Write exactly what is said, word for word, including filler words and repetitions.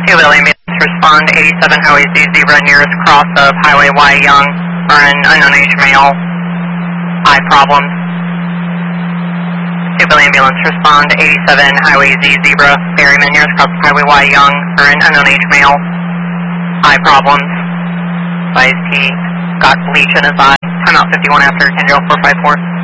Two-wheel ambulance, respond eighty-seven Highway Z Zebra, nearest cross of Highway Y Young, for an unknown age male. Eye problems. Two-wheel ambulance, respond eighty-seven Highway Z Zebra, Berryman, nearest cross of Highway Y Young, for an unknown age male. Eye problems. Advised he got bleach in his eye. Timeout fifty-one after, Tango four five four.